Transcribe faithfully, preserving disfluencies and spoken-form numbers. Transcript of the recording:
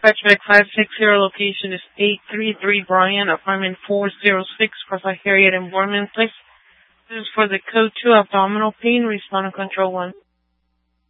Dispatchback five six zero, location is eight three three Bryan, apartment four oh six, Crossline Harriet and Borman Place. This is for the code two abdominal pain, respond on control one.